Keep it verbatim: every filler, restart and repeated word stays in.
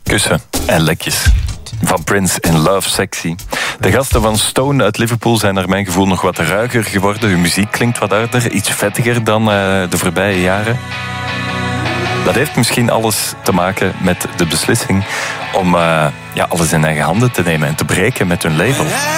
Kussen en lekjes. Van Prince in Love Sexy. De gasten van Stone uit Liverpool zijn naar mijn gevoel nog wat ruiger geworden. Hun muziek klinkt wat harder, iets vettiger dan uh, de voorbije jaren. Dat heeft misschien alles te maken met de beslissing om uh, ja, alles in eigen handen te nemen en te breken met hun label.